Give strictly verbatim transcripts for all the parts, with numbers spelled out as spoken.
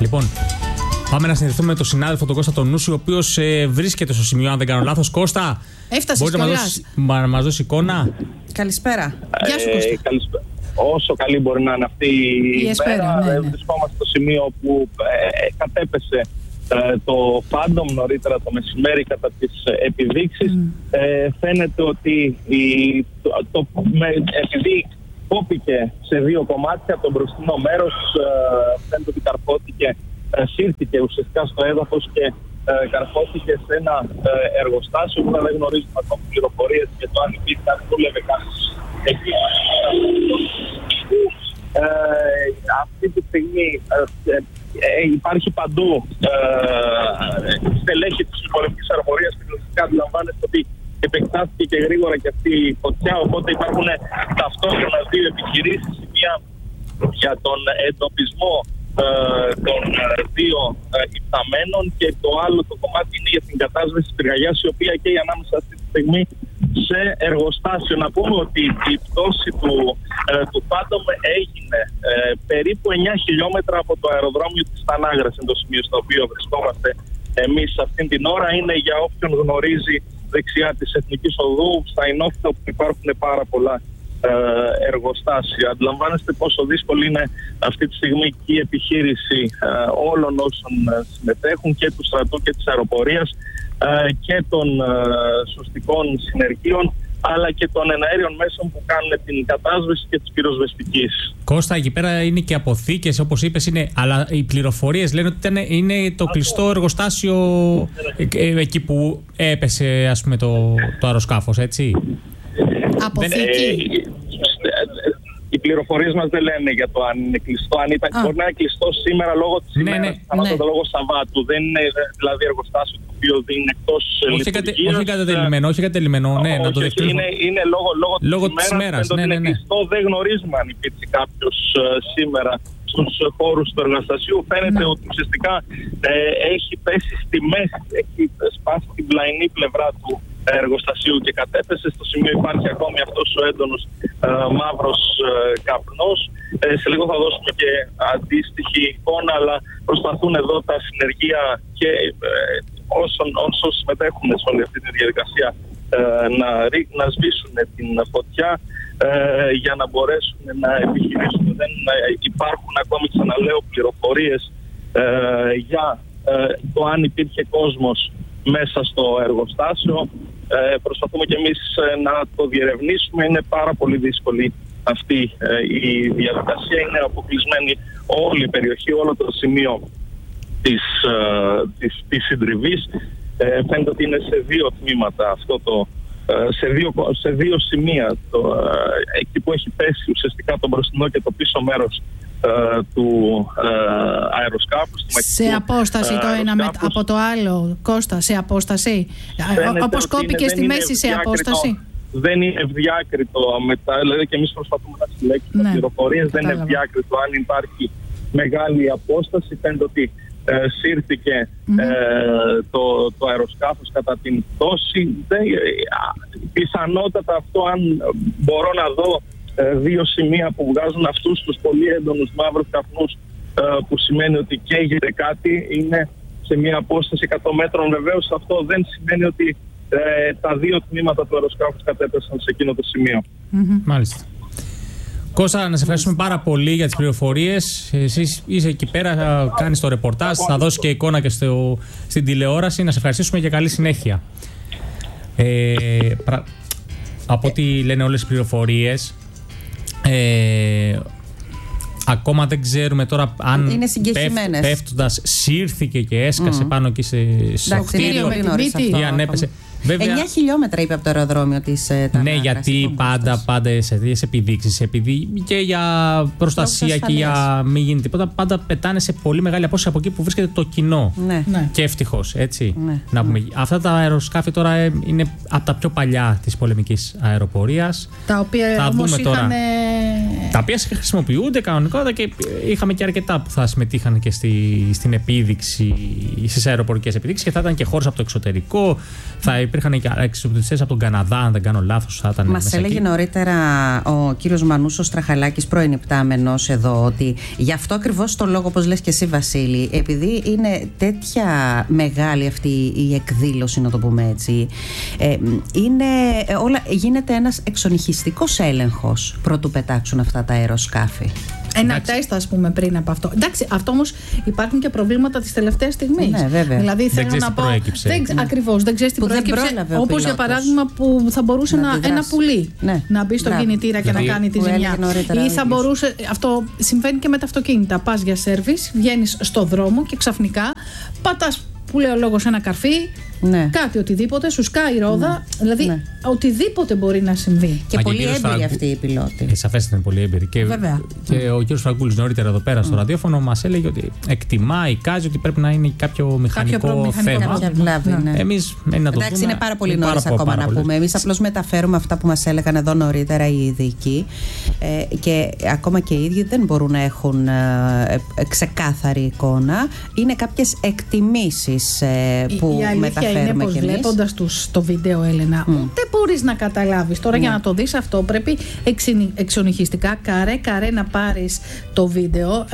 Λοιπόν, πάμε να συνδεθούμε με τον συνάδελφο τον Κώστα τον Νούση, ο οποίος ε, βρίσκεται στο σημείο, αν δεν κάνω λάθος. Κώστα, έφτασε μπορείς να μας δώσει, να μας δώσει εικόνα? Καλησπέρα. Ε, Γεια σου, Κώστα. Καλησπέρα. Όσο καλή μπορεί να είναι αυτή η ημέρα, ναι, ναι. Βρισκόμαστε στο σημείο που ε, κατέπεσε ε, το Phantom νωρίτερα το μεσημέρι κατά τις ε, επιδείξεις. Mm. Ε, φαίνεται ότι η, το, το, με, επειδή κόπηκε σε δύο κομμάτια το μπροστινό μέρος, ε, φαίνεται ότι καρφώθηκε, ε, σύρθηκε ουσιαστικά στο έδαφος και ε, καρφώθηκε σε ένα ε, εργοστάσιο που δεν γνωρίζουμε ακόμα πληροφορίες για το αν υπήρχε, αν δούλευε κάποιος εκεί. Ε, αυτή τη στιγμή ε, ε, υπάρχει παντού ε, στελέχη της πολεμικής αεροπορίας και φυσικά αντιλαμβάνεστε ότι επεκτάθηκε και γρήγορα και αυτή η φωτιά, οπότε υπάρχουν ταυτόχρονα δύο επιχειρήσεις, η μία για τον εντοπισμό ε, των δύο ε, υπταμένων και το άλλο το κομμάτι είναι για την κατάσβεση της πυρκαγιάς, η οποία καίει ανάμεσα αυτή τη στιγμή σε εργοστάσιο. Να πούμε ότι η πτώση του, ε, του Phantom έγινε ε, περίπου εννιά χιλιόμετρα από το αεροδρόμιο της Τανάγρας, είναι το σημείο στο οποίο βρισκόμαστε εμείς αυτήν την ώρα. Είναι, για όποιον γνωρίζει, δεξιά της Εθνικής Οδού, στα Ινόφυτα, που υπάρχουν πάρα πολλά ε, εργοστάσια. Αντιλαμβάνεστε πόσο δύσκολη είναι αυτή τη στιγμή και η επιχείρηση ε, όλων όσων ε, συμμετέχουν, και του στρατού και της αεροπορίας ε, και των ε, σωστικών συνεργείων, αλλά και των εναέριων μέσων που κάνουν την κατάσβεση και της πυροσβεστικής. Κώστα, εκεί πέρα είναι και αποθήκες, όπως είπες, είναι, αλλά οι πληροφορίες λένε ότι ήταν, είναι το κλειστό εργοστάσιο ε, εκεί που έπεσε, ας πούμε, το, το αεροσκάφος, έτσι. Αποθήκη. Οι πληροφορίες μας δεν λένε για το αν είναι κλειστό. Αν ήταν, μπορεί να είναι κλειστό σήμερα λόγω της ημέρας, ναι, ναι. ναι. λόγω Σαββάτου. Δεν είναι δηλαδή εργοστάσιο το οποίο είναι εκτός λειτουργίας. Όχι κατελημμένο, όχι κατελημμένο. Ναι, να το δεχτούμε. Είναι, είναι λόγω, λόγω, λόγω της, της ημέρας. Ναι, ναι, ναι. Κλειστό, δεν γνωρίζουμε αν υπήρξε κάποιος uh, σήμερα στους χώρους του εργοστασίου. Φαίνεται ναι. ότι ουσιαστικά ε, έχει πέσει στη μέση, έχει σπάσει την πλαϊνή πλευρά του εργοστασίου και κατέπεσε. Στο σημείο υπάρχει ακόμη αυτός ο έντονος ε, μαύρος ε, καπνός. Ε, σε λίγο θα δώσουμε και αντίστοιχη εικόνα, αλλά προσπαθούν εδώ τα συνεργεία και ε, όσων, όσων συμμετέχουν σε όλη αυτή τη διαδικασία ε, να, να σβήσουν την φωτιά ε, για να μπορέσουν να επιχειρήσουν. Δεν ε, υπάρχουν ακόμη, ξαναλέω, πληροφορίες ε, για ε, το αν υπήρχε κόσμος μέσα στο εργοστάσιο. Ε, προσπαθούμε και εμείς ε, να το διερευνήσουμε. Είναι πάρα πολύ δύσκολη αυτή ε, η διαδικασία. Είναι αποκλεισμένη όλη η περιοχή, όλο το σημείο της, ε, της, της συντριβής. Ε, φαίνεται ότι είναι σε δύο τμήματα αυτό το, ε, σε, δύο, σε δύο σημεία το, ε, εκεί που έχει πέσει ουσιαστικά το μπροστινό και το πίσω μέρος του ε, αεροσκάφους. Σε απόσταση ε, το ένα με, από το άλλο, Κώστα, σε απόσταση. Όπως κόπηκε στη μέση, σε απόσταση. Δεν είναι ευδιάκριτο μετά, δηλαδή και εμείς προσπαθούμε να συλλέξουμε ναι, πληροφορίες, δεν είναι ευδιάκριτο αν υπάρχει μεγάλη απόσταση. Φαίνεται ότι ε, σύρθηκε mm-hmm. ε, το, το αεροσκάφος κατά την πτώση. Δεν, ε, πιθανότατα αυτό, αν μπορώ να δω δύο σημεία που βγάζουν αυτούς τους πολύ έντονους μαύρους καπνούς, που σημαίνει ότι καίγεται κάτι, είναι σε μια απόσταση εκατό μέτρων. Βεβαίως αυτό δεν σημαίνει ότι ε, τα δύο τμήματα του αεροσκάφους κατέπεσαν σε εκείνο το σημείο. Mm-hmm. Μάλιστα. Κώστα, να σε ευχαριστούμε πάρα πολύ για τις πληροφορίες. Εσείς είσαι εκεί πέρα, θα κάνεις το ρεπορτάζ, θα δώσεις και εικόνα και στο, στην τηλεόραση. Να σε ευχαριστήσουμε και καλή συνέχεια. Ε, πρα... Από ό,τι λένε όλες τις πληροφορίες, Ε, ακόμα δεν ξέρουμε τώρα αν πέφτοντας σύρθηκε και έσκασε mm. πάνω εκεί σε, σε κτίριο ή αν έπεσε. Βέβαια, εννιά χιλιόμετρα είπε από το αεροδρόμιο της Τανάγρας. Ναι, γιατί πάντα, πάντα σε τέτοιες επιδείξεις, επειδή και για προστασία και για μην γίνει τίποτα, πάντα πετάνε σε πολύ μεγάλη απόσταση από εκεί που βρίσκεται το κοινό. Ναι. Και ευτυχώς, έτσι. Ναι. Να πούμε. Ναι. Αυτά τα αεροσκάφη τώρα είναι από τα πιο παλιά της πολεμικής αεροπορίας. Τα οποία όμως είχαν... Τα οποία χρησιμοποιούνται κανονικότατα και είχαμε και αρκετά που θα συμμετείχαν και στη, στην επίδειξη, στις αεροπορικές επιδείξεις, και θα ήταν και χώρες από το εξωτερικό. Θα υπήρχαν και εξοπλιστές από τον Καναδά, αν δεν κάνω λάθος. Μας έλεγε εκεί. Νωρίτερα ο κύριος Μανούσος Στραχαλάκης, πρώην υπτάμενος εδώ, ότι γι' αυτό ακριβώς το λόγο, όπως λες και εσύ, Βασίλη, επειδή είναι τέτοια μεγάλη αυτή η εκδήλωση, να το πούμε έτσι, ε, είναι, όλα, γίνεται ένας εξονυχιστικός έλεγχος προτού πετάξουν αυτά τα αεροσκάφη. Ένα τεστ, ας πούμε, πριν από αυτό. Εντάξει, αυτό όμως υπάρχουν και προβλήματα της τελευταίας στιγμής. Ναι, βέβαια. Δηλαδή, θέλω δεν να πω. Δεν, ναι. Ακριβώς, δεν ξέρεις τι προέκυψε. Όπως για παράδειγμα που θα μπορούσε να, να ένα πουλί ναι. να μπει στον κινητήρα και δηλαδή, να κάνει τη ζημιά. Ή θα μπορούσε. Αυτό συμβαίνει και με τα αυτοκίνητα. Πας για σέρβις, βγαίνεις στο δρόμο και ξαφνικά πατάς, που λέει ο λόγος, ένα καρφί. Ναι. Κάτι, οτιδήποτε, σου σκάει η ρόδα. Ναι. Δηλαδή, ναι. οτιδήποτε μπορεί να συμβεί. Και Μα πολύ έμπειροι Φραγκου... αυτοί οι πιλότοι. Ε, Σαφέστατα είναι πολύ έμπειροι. Και, και mm. ο κ. Φραγκούλης νωρίτερα εδώ πέρα στο mm. ραδιόφωνο μας έλεγε ότι εκτιμά, εικάζει ότι πρέπει να είναι κάποιο μηχανικό, κάποιο θέμα. Βλάβη, ναι. Εμείς μένει να το Εντάξει, δούμε. είναι πάρα πολύ νωρίς ακόμα να πούμε. Εμείς απλώς μεταφέρουμε αυτά που μας έλεγαν εδώ νωρίτερα οι ειδικοί. Ε, και ακόμα και οι ίδιοι δεν μπορούν να έχουν ε, ξεκάθαρη εικόνα. Είναι κάποιες εκτιμήσεις ε, που μεταφέρουμε κι εμείς. Βλέποντας τους το βίντεο, Έλενα, mm. δεν μπορείς να καταλάβεις. Τώρα mm. για να το δεις αυτό πρέπει εξονυχιστικά καρέ καρέ να πάρεις το βίντεο.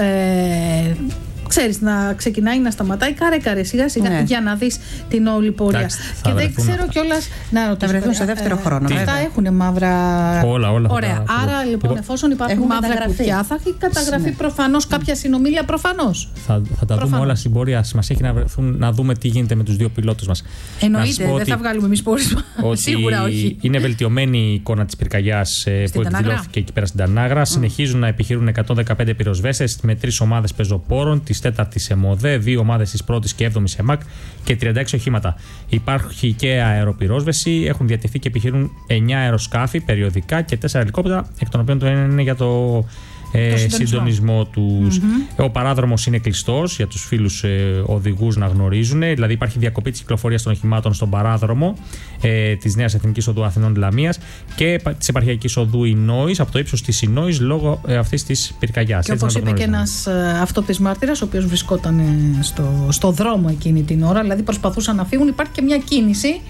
Ε, ξέρεις, να ξεκινάει να σταματάει καρέ καρέ σιγά σιγά ναι. για να δεις την όλη πορεία. Εντάξει, και δεν ξέρω κιόλας να ρωτήσω. Θα βρεθούν σε δεύτερο ε, χρόνο. Αυτά έχουν μαύρα. Όλα, όλα. Ωραία. Άρα λοιπόν, εφόσον υπάρχουν μαύρα κουτιά, θα έχει καταγραφεί ναι. προφανώς κάποια συνομήλια. Προφανώς. Θα, θα τα δούμε όλα στην πορεία. Μας έχει να, βρεθούν, να δούμε τι γίνεται με τους δύο πιλότους μας. Εννοείται, δεν θα βγάλουμε εμείς πόρισμα. Σίγουρα όχι. Είναι βελτιωμένη η εικόνα της πυρκαγιάς που εκδηλώθηκε εκεί πέρα στην Τανάγρα. Συνεχίζουν να επιχειρούν εκατόν δεκαπέντε πυροσβέστες με τρεις ομάδες πεζοπόρων τη τέταρτη ΕΜΟΔΕ, δύο ομάδες της πρώτης και έβδομης ΕΜΑΚ και τριάντα έξι οχήματα. Υπάρχει και αεροπυρόσβεση, έχουν διατεθεί και επιχειρούν εννιά αεροσκάφη περιοδικά και τέσσερα ελικόπτερα, εκ των οποίων το ένα είναι για το ε, συντονισμό τους. Mm-hmm. Ο παράδρομος είναι κλειστός για τους φίλους ε, οδηγούς να γνωρίζουν, δηλαδή υπάρχει διακοπή της κυκλοφορίας των οχημάτων στον παράδρομο ε, της Νέας Εθνικής Οδού Αθηνών Λαμίας και της επαρχιακής οδού Ινόης από το ύψος της Ινόης λόγω ε, αυτής της πυρκαγιάς. Και όπως είπε και ένας ε, αυτόπτης μάρτυρας, ο οποίος βρισκόταν ε, στο, στο δρόμο εκείνη την ώρα, δηλαδή προσπαθούσαν να φύγουν, υπάρχει και μια κίνηση.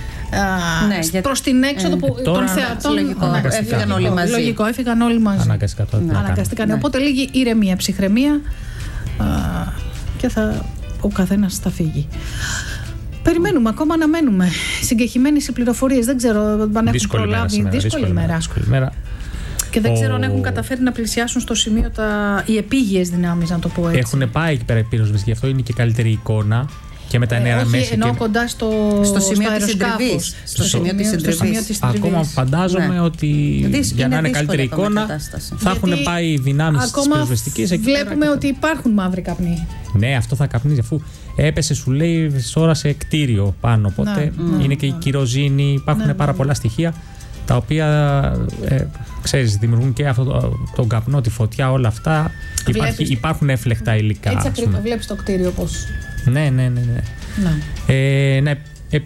Ναι, προς γιατί... την έξοδο ε, που, τώρα, των θεατών. Λογικό, έφυγαν όλοι μαζί. Λογικό, έφυγαν όλοι μαζί. Αναγκαστικά τώρα. Ναι. Αναγκαστικά, ναι. Οπότε λίγη ηρεμία, ψυχραιμία α, και θα, ο καθένας θα φύγει. Περιμένουμε, ακόμα αναμένουμε. Συγκεκριμένες οι πληροφορίες. Δεν ξέρω αν έχουν προλάβει. Δύσκολη, δύσκολη μέρα. Δύσκολη μέρα. Και δεν ο... ξέρω αν έχουν καταφέρει να πλησιάσουν στο σημείο τα... οι επίγειες δυνάμεις, να το πω έτσι. Έχουν πάει εκεί πέρα οι πυροσβέστες, γι' αυτό είναι και καλύτερη εικόνα. Και με τα νέα ε, μέσα. Ενώ και... κοντά στο, στο σημείο της συντριβής. Στο, στο σημείο της συντριβής. Ακόμα φαντάζομαι ναι. ότι Δύσκολη, για να είναι καλύτερη εικόνα θα έχουν γιατί πάει οι δυνάμεις της πυροσβεστικής εκεί. Βλέπουμε πέρα, ότι υπάρχουν μαύροι καπνοί. Ναι, αυτό θα καπνίζει αφού έπεσε, σου λέει, τώρα σε κτίριο πάνω. Οπότε να, είναι να, και η κυροζήνη. Υπάρχουν ναι, πάρα ναι. πολλά στοιχεία τα οποία ε, ξέρεις, δημιουργούν και αυτό το, τον καπνό, τη φωτιά, όλα αυτά. Υπάρχει, υπάρχουν έφλεκτα υλικά. Έτσι ακριβώς βλέπεις το κτίριο πώς. Ναι, ναι, ναι. ναι. ναι. Ε, ναι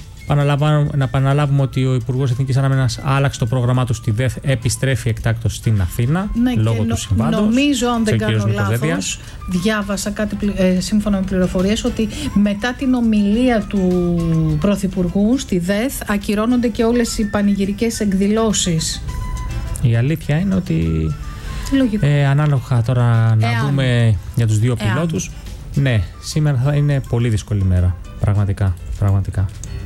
να επαναλάβουμε ότι ο Υπουργός Εθνικής Άμυνας άλλαξε το πρόγραμμά του στη ΔΕΘ, επιστρέφει εκτάκτως στην Αθήνα ναι, λόγω του συμβάντος. Νομίζω, αν δεν κάνω λάθος, διάβασα κάτι ε, σύμφωνα με πληροφορίες ότι μετά την ομιλία του Πρωθυπουργού στη ΔΕΘ ακυρώνονται και όλες οι πανηγυρικές εκδηλώσεις. Η αλήθεια είναι ότι ε, ανάλογα τώρα να Εάν. δούμε για τους δύο Εάν. πιλότους. Ναι, σήμερα θα είναι πολύ δύσκολη μέρα. Πραγματικά, πραγματικά.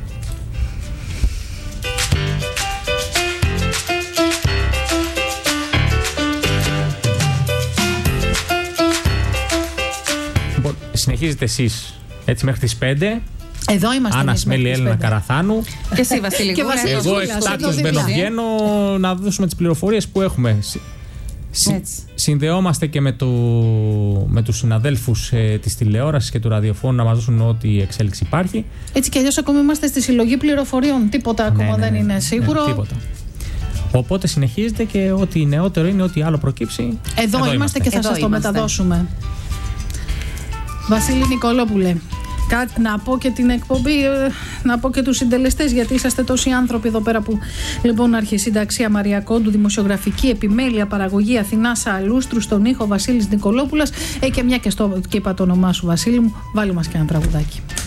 Λοιπόν, συνεχίζετε εσείς έτσι μέχρι τις πέντε. Εδώ είμαστε. Άννα Σμέλη, Έλληνα Καραθάνου. Και εσύ, Βασίλη. Και εγώ εκτάκτως μπαίνω-βγαίνω να δώσουμε τις πληροφορίες που έχουμε. Συ, συνδεόμαστε και με, το, με τους συναδέλφους ε, της τηλεόρασης και του ραδιοφώνου να μας δώσουν ό,τι εξέλιξη υπάρχει. Έτσι κι αλλιώς ακόμη είμαστε στη συλλογή πληροφοριών. Τίποτα ακόμα ναι, ναι, ναι, δεν είναι σίγουρο. Ναι, τίποτα. Οπότε συνεχίζεται και ό,τι νεότερο είναι, ό,τι άλλο προκύψει. Εδώ, εδώ είμαστε, είμαστε και θα Εδώ σας το είμαστε. μεταδώσουμε. Βασίλη Νικολόπουλε. Να πω και την εκπομπή, να πω και τους συντελεστές, γιατί είσαστε τόσοι άνθρωποι εδώ πέρα που λοιπόν αρχισυνταξία Μαρία Κόντου, δημοσιογραφική επιμέλεια, παραγωγή Αθηνάς Αλούστρου, στον ήχο Βασίλης Νικολόπουλας. Ε, και μια και, στο, και είπα το όνομά σου, Βασίλη μου, βάλει μας και ένα τραγουδάκι.